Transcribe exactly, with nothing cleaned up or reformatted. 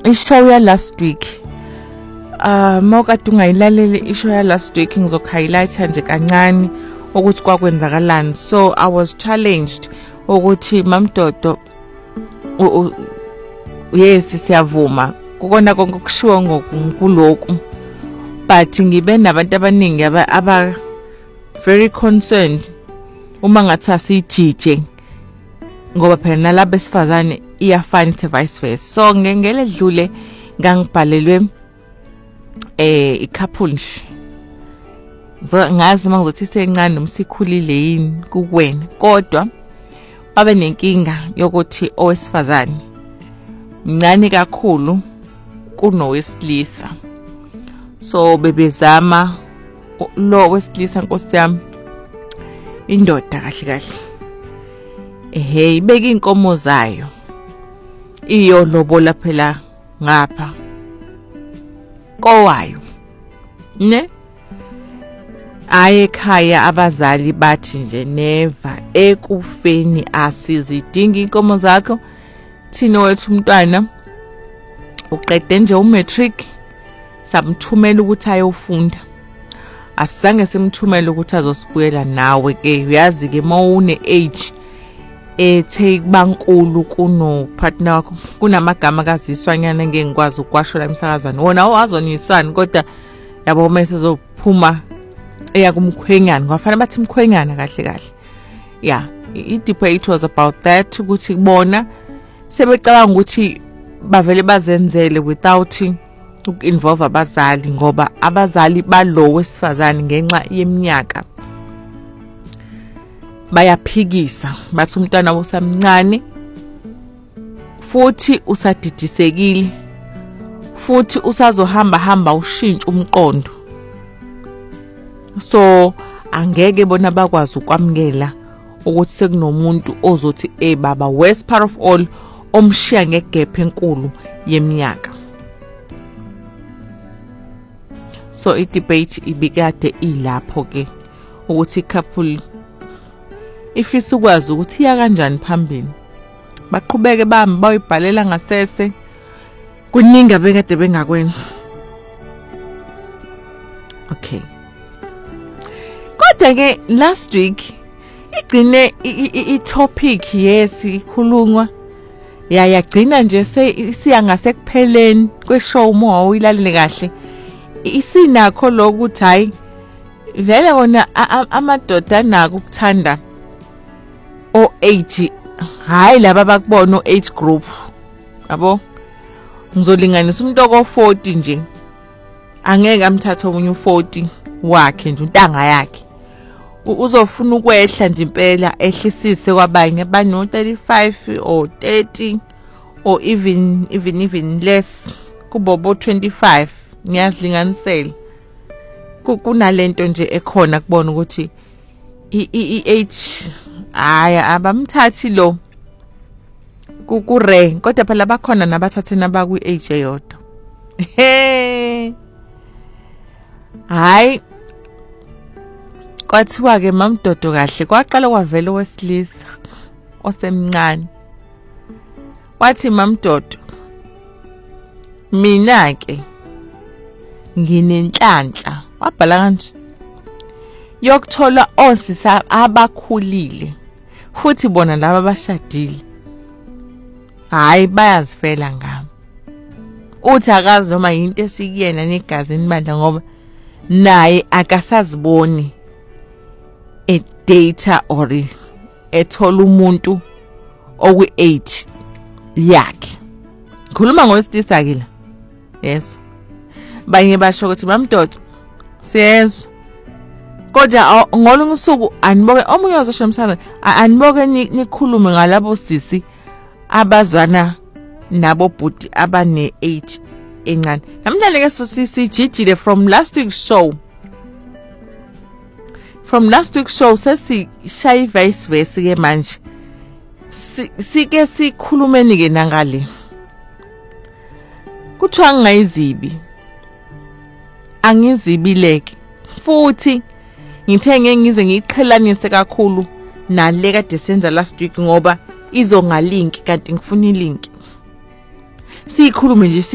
ishow ya last week ah mawukade ungayilaleli ishow ya last week ngizokuhighlighta nje kancane ukuthi kwakwenzakalani. So I was challenged ukuthi mamdodo yes siyavuma ukona konke kushiwo ngokuloko, but ngibe nabantu abaningi aba very concerned uma ngathiwa sijije ngoba phela nalabo besifazane iyafana vice versa. So ngengele dlule ngangibhalelwe eh i-couple ngazi mangizothi sencane nomsikhulile yini kuwena, kodwa babe nenkinga yokuthi owesifazane mncane kakhulu kunowesilisa. So bebezama lo wesilisa nkosi yami indoda kahle kahle ehe ibeka inkomo zayo iyo lobola phela ngapha kowayo ne aye ekhaya abazali bathi nje never ekufeni asizidinga inkomo zakho thina wethu umntwana uqede nje umatric samthumela ukuthi ayofunda, asizange simthumela ukuthi azosibuyela nawe ke uyazi ke mawune age ethe bankulu kuno partner wakho kunamagama kaziswanyana ngeke ngikwazi ukwasho la emsakazweni wona awazonyiswana kodwa yabo mase zophuma eya kumkhwenyana kwafanele bathi mkhwenyana kahle kahle yeah i debate was about that ukuthi kubona sebecabanga ukuthi bavele bazenzele without uku-involve abazali ngoba abazali balo wesifazane ngenxa yeminyaka bayaphikisa bathi umntwana usamncane futhi usadidisekile futhi usazohamba hamba ushintsha umqondo, so angeke bona bakwazi ukwamkela ukuthi sekunomuntu ozothi eh baba worst part of all omshiya ngegap enkulu yeminyaka. So i debate ibikade ilapho ke ukuthi couple ifisa ukwazi ukuthi iya kanjani phambili, baqhubeke bami bayibhalela ngasese kuningi abekade bengakwenza. Okay, kodwa ke last week igcine i topic yes ikhulunywa yayagcina nje siya ngasekupheleni kweshow uma uyilalele kahle isinakho lokuthi hayi vele kona amadoda nako ukuthanda o age hayi laba bakubona o age group yabo ngizolinganisa umuntu oko forty nje angeke amthathe omunye u forty wakhe nje untanga yakhe uzofuna ukwehla nje impela ehlisise kwabanye abano thirty-five or thirty or even even even less kubobo twenty-five ngiyazilinganisela kunalento nje ekhona kubona ukuthi i age aya abamthathi lo kukure kodwa phela bakhona nabathathe nabakwi age eyodwa hayi kwathiwa ke mamdodo kahle kwaqala kwavela owesilisa osemncane wathi mamdodo mina ke nginenhlanhla wabhala kanje yokuthola osisa abakhulile futhi bona laba bashadile hayi bayazifela ngami uthi akazi noma into esikuyena negazi nimandla ngoba naye akasaziboni e data or ethola umuntu okwi age yakhe. Khuluma ngowesilisa ke la yes banye basho ukuthi mamdodo siyezwa kodwa ngolunye usuku aniboke omunye ozoshamsana aniboke nikhulume ngalabo sisi abazwana nabo bhuti abane age encane. Namhlanje ke sisi jijile from last week's show from last week's show sesi shy vice versa ke manje sike sikhulumeni ke nangale kuthiwa ngayizibi angizibileke futhi ngithe ngeke ngize ngiqhelanise kakhulu nale kade senza last week ngoba izongalink kanti ngifuna ilink sikhulume nje